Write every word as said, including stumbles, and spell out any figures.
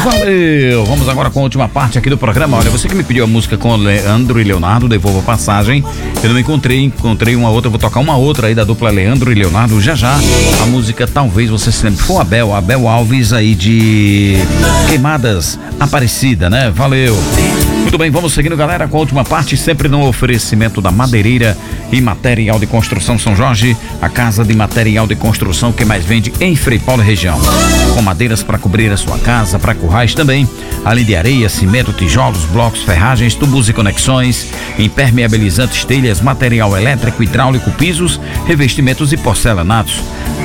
Valeu! Vamos agora com a última parte aqui do programa. Olha, você que me pediu a música com Leandro e Leonardo, devolvo a passagem. Eu não encontrei, encontrei uma outra, vou tocar uma outra aí da dupla Leandro e Leonardo já já. A música talvez você se lembre. Foi o Abel, Abel Alves aí de Queimadas Aparecida, né? Valeu! Muito bem, vamos seguindo, galera, com a última parte, sempre no oferecimento da Madeireira e Material de Construção São Jorge, a casa de material de construção que mais vende em Frei Paulo e região. Com madeiras para cobrir a sua casa, para currais também, além de areia, cimento, tijolos, blocos, ferragens, tubos e conexões, impermeabilizantes, telhas, material elétrico, hidráulico, pisos, revestimentos e porcelanatos.